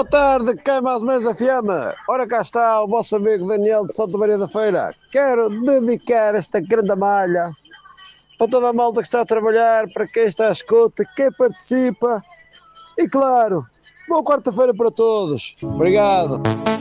Boa tarde, quem mais ou menos a fiama? Ora cá está o vosso amigo Daniel de Santa Maria da Feira. Quero dedicar esta grande malha para toda a malta que está a trabalhar, para quem está à escuta, quem participa e, claro, boa quarta-feira para todos. Obrigado.